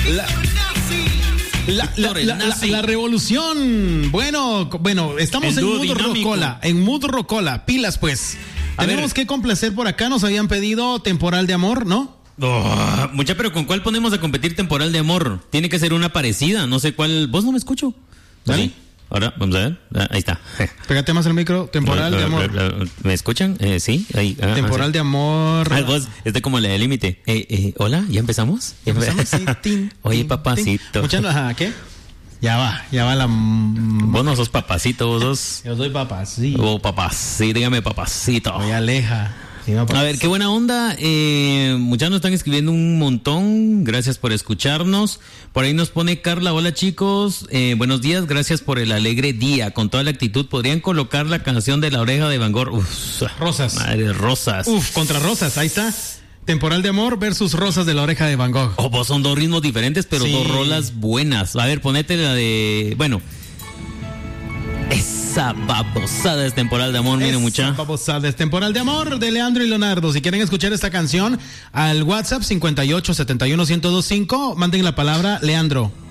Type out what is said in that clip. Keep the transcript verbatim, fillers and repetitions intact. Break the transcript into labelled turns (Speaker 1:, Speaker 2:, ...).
Speaker 1: La, la, la, la, la, la revolución. Bueno, bueno, estamos en mood rocola, en mood rocola. Pilas, pues. A Tenemos ver. que complacer por acá. Nos habían pedido Temporal de Amor, ¿no?
Speaker 2: Oh, mucha, pero ¿con cuál ponemos a competir Temporal de Amor? Tiene que ser una parecida. No sé cuál. ¿Vos no me escucho?
Speaker 1: ¿Dale?
Speaker 2: ¿Sí? Ahora, vamos a ver. Ah, ahí está.
Speaker 1: Pégate más el micro. Temporal de Amor.
Speaker 2: ¿Me escuchan? Eh, sí. Ahí, ah,
Speaker 1: Temporal
Speaker 2: ah,
Speaker 1: de Amor.
Speaker 2: Ah, vos, este como la de límite. Eh, eh, Hola, ¿ya empezamos?
Speaker 1: ¿Ya empezamos? Sí. Tin,
Speaker 2: Oye,
Speaker 1: tin,
Speaker 2: papacito.
Speaker 1: Tin. Ajá, ¿qué? Ya va, ya va la...
Speaker 2: Vos no sos papacito, vos sos...
Speaker 1: Yo soy papacito.
Speaker 2: Oh, papacito, dígame papacito.
Speaker 1: Oye, Aleja. Sí, no,
Speaker 2: a ver, qué buena onda. Eh, muchachos nos están escribiendo un montón. Gracias por escucharnos. Por ahí nos pone Carla. Hola, chicos. Eh, buenos días. Gracias por el alegre día. Con toda la actitud, ¿podrían colocar la canción de La Oreja de Van Gogh? Uf,
Speaker 1: Rosas.
Speaker 2: Madre, Rosas.
Speaker 1: Uf, contra Rosas. Ahí está. Temporal de Amor versus Rosas de La Oreja de Van Gogh.
Speaker 2: Oh, pues son dos ritmos diferentes, pero sí. dos rolas buenas. A ver, ponete la de... Bueno... Esa babosada es Temporal de Amor, miren mucha.
Speaker 1: Esa babosada es Temporal de Amor de Leandro y Leonardo. Si quieren escuchar esta canción, al WhatsApp cincuenta y ocho setenta y uno ciento veinticinco, manden la palabra Leandro.